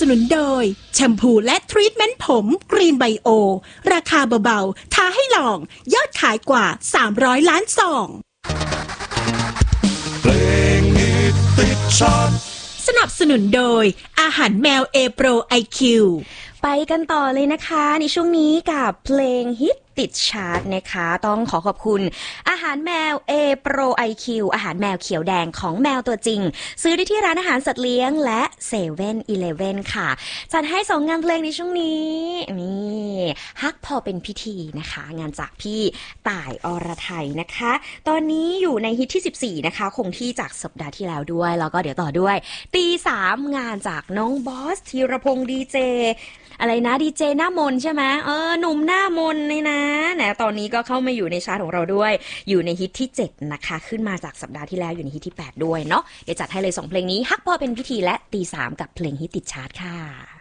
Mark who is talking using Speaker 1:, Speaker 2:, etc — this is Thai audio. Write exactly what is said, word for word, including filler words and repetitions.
Speaker 1: สนุนโดยแชมพูและทรีทเมนต์ผมกรีนไบโอราคาเบาๆท้าให้ลองยอดขายกว่าสามร้อยล้านซอง
Speaker 2: เพลงฮิตติดชาร์ต
Speaker 1: สนับสนุนโดยอาหารแมวเอโปรไอคิว
Speaker 3: ไปกันต่อเลยนะคะในช่วงนี้กับเพลงฮิตติดชาร์ตนะคะต้องขอขอบคุณอาหารแมว A Pro ไอ คิว อาหารแมวเขียวแดงของแมวตัวจริงซื้อได้ที่ร้านอาหารสัตว์เลี้ยงและเซเว่นอีเลฟเว่นค่ะจัดให้สองงานเพลงในช่วงนี้นี่ฮักพอเป็นพิธีนะคะงานจากพี่ต่ายอรไทยนะคะตอนนี้อยู่ในฮิตที่สิบสี่นะคะคงที่จากสัปดาห์ที่แล้วด้วยแล้วก็เดี๋ยวต่อด้วยตีสามงานจากน้องบอสธีรพงษ์ดีเจอะไรนะดีเจหน้ามนใช่ไหมเออหนุ่มหน้ามนเลยนะนะตอนนี้ก็เข้ามาอยู่ในชาร์ตของเราด้วยอยู่ในฮิตที่เจ็ดนะคะขึ้นมาจากสัปดาห์ที่แล้วอยู่ในฮิตที่แปดด้วยเนาะเดี๋ยวจัดให้เลยสองเพลงนี้ฮักพอเป็นพิธีและตีสามกับเพลงฮิตติดชาร์ตค่ะ